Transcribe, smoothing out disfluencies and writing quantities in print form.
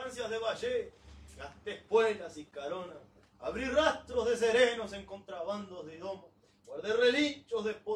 estancias de Valle, gasté espuelas y caronas, abrí rastros de serenos en contrabandos de idioma, guardé relinchos de